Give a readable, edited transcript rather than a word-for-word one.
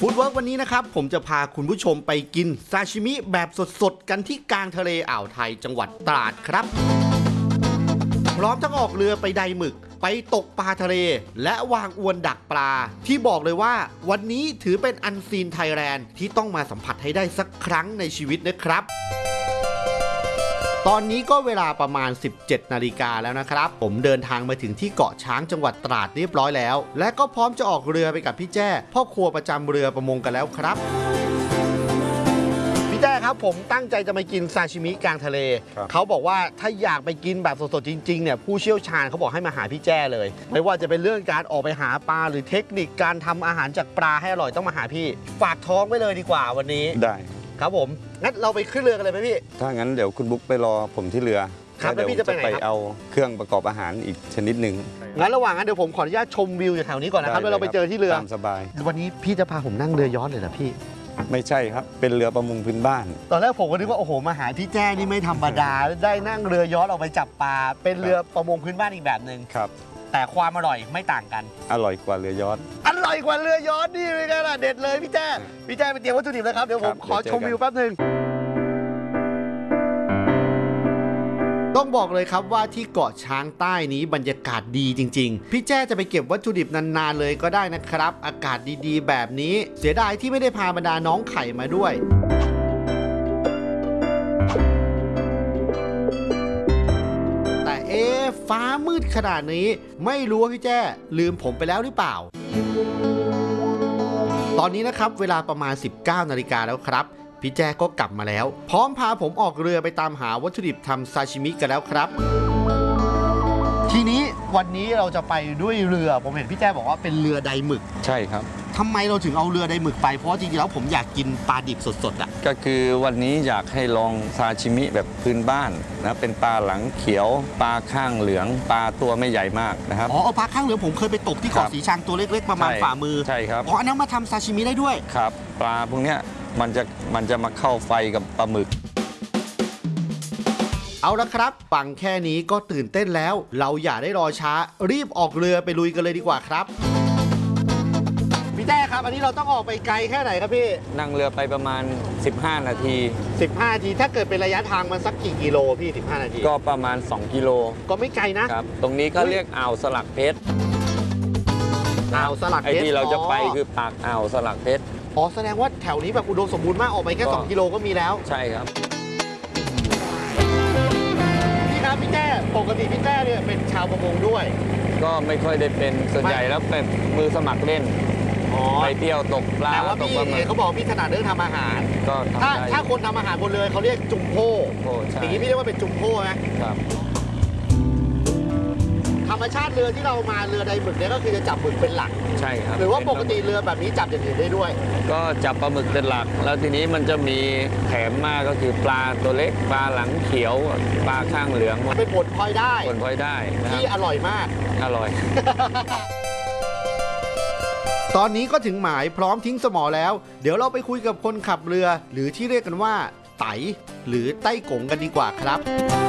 ฟู้ดเวิร์กวันนี้นะครับผมจะพาคุณผู้ชมไปกินซาชิมิแบบสดๆกันที่กลางทะเลอ่าวไทยจังหวัดตราดครับพร้อมทั้งออกเรือไปไดหมึกไปตกปลาทะเลและวางอวนดักปลาที่บอกเลยว่าวันนี้ถือเป็นอันซีนไทยแลนด์ที่ต้องมาสัมผัสให้ได้สักครั้งในชีวิตนะครับตอนนี้ก็เวลาประมาณ 17 นาฬิกาแล้วนะครับผมเดินทางมาถึงที่เกาะช้างจังหวัดตราดเรียบร้อยแล้วและก็พร้อมจะออกเรือไปกับพี่แจ้พ่อครัวประจำเรือประมงกันแล้วครับพี่แจ้ครับผมตั้งใจจะมากินซาชิมิกลางทะเลเขาบอกว่าถ้าอยากไปกินแบบสดๆจริงๆเนี่ยผู้เชี่ยวชาญเขาบอกให้มาหาพี่แจ้เลยไม่ว่าจะเป็นเรื่องการออกไปหาปลาหรือเทคนิคการทำอาหารจากปลาให้อร่อยต้องมาหาพี่ฝากท้องไว้เลยดีกว่าวันนี้ได้ครับผมงั้นเราไปขึ้นเรือกันเลยไหมพี่ถ้างั้นเดี๋ยวคุณบุ๊กไปรอผมที่เรือครับแล้วพี่จะไปไหนครับเอาเครื่องประกอบอาหารอีกชนิดหนึ่งงั้นระหว่างนั้นเดี๋ยวผมขออนุญาตชมวิวจากแถวนี้ก่อนนะครับแล้วเราไปเจอที่เรือตามสบายวันนี้พี่จะพาผมนั่งเรือยอชต์เลยเหรอพี่ไม่ใช่ครับเป็นเรือประมงพื้นบ้านตอนแรกผมก็นึกว่าโอ้โหมาหาพี่แจ้นี่ไม่ธรรมดาได้นั่งเรือยอชต์ออกไปจับปลาเป็นเรือประมงพื้นบ้านอีกแบบหนึ่งครับแต่ความอร่อยไม่ต่างกันอร่อยกว่าเรือยอชต์อร่อยกว่าเรือยอชต์นี่เป็นไงล่ะเด็ดเลยพี่แจ้ไปเตรียมวัตถุดิบเลยครับเดี๋ยวผมขอชมวิวแป๊บนึงต้องบอกเลยครับว่าที่เกาะช้างใต้นี้บรรยากาศดีจริงๆพี่แจ้จะไปเก็บวัตถุดิบนานๆเลยก็ได้นะครับอากาศดีๆแบบนี้เสียดายที่ไม่ได้พาบรรดาน้องไข่มาด้วยแต่ฟ้ามืดขนาดนี้ไม่รู้ว่าพี่แจ้ลืมผมไปแล้วหรือเปล่าตอนนี้นะครับเวลาประมาณ 19 นาฬิกาแล้วครับพี่แจ้ก็กลับมาแล้วพร้อมพาผมออกเรือไปตามหาวัตถุดิบทำซาชิมิกันแล้วครับทีนี้วันนี้เราจะไปด้วยเรือผมเห็นพี่แจ้บอกว่าเป็นเรือไดหมึกใช่ครับทำไมเราถึงเอาเรือไดหมึกไปเพราะจริงๆแล้วผมอยากกินปลาดิบสดๆอ่ะก็คือวันนี้อยากให้ลองซาชิมิแบบพื้นบ้านนะเป็นปลาหลังเขียวปลาข้างเหลืองปลาตัวไม่ใหญ่มากนะครับปลาข้างเหลืองผมเคยไปตกที่เกาะสีชังตัวเล็กๆประมาณฝ่ามือใช่ครับอันนั้นมาทำซาชิมิได้ด้วยครับปลาพวกเนี้ยมันจะมาเข้าไฟกับปลาหมึกเอาละครับฟังแค่นี้ก็ตื่นเต้นแล้วเราอย่าได้รอช้ารีบออกเรือไปลุยกันเลยดีกว่าครับพี่แจ้ครับอันนี้เราต้องออกไปไกลแค่ไหนครับพี่นั่งเรือไปประมาณ15 นาที 15 นาทีถ้าเกิดเป็นระยะทางมันสักกี่กิโลพี่15 นาทีก็ประมาณ2 กิโลก็ไม่ไกลนะครับตรงนี้เขาเรียกอ่าวสลักเพชรอ่าวสลักเพชรไอ้ที่เราจะไปคือปากอ่าวสลักเพชรแสดงว่าแถวนี้แบบอุดมสมบูรณ์มากออกไปแค่2 กิโลก็มีแล้วใช่ครับพี่ครับพี่แจ้ปกติพี่แจ้เนี่ยเป็นชาวประมงด้วยก็ไม่ค่อยได้เป็นส่วนใหญ่แล้วเป็นมือสมัครเล่นไปเที่ยวตกปลาแต่ว่าพี่เขาบอกพี่ถนัดเรื่องทำอาหารก็ถ้าคนทำอาหารบนเรือเขาเรียกจุ่มโพ่อย่างนี้พี่เรียกว่าเป็นจุ่มโพ่ไหมครับธรรมชาติเรือที่เรามาเรือไดหมึกเนี่ยก็คือจะจับหมึกเป็นหลักใช่ครับหรือว่าปกติเรือแบบนี้จับอย่างอื่นได้ด้วยก็จับปลาหมึกเป็นหลักแล้วทีนี้มันจะมีแถมมาก็คือปลาตัวเล็กปลาหลังเขียวปลาข้างเหลืองเป็นผลพลอยได้ที่อร่อยมากอร่อยตอนนี้ก็ถึงหมายพร้อมทิ้งสมอแล้วเดี๋ยวเราไปคุยกับคนขับเรือหรือที่เรียกกันว่าไตหรือไต้กงกันดีกว่าครับ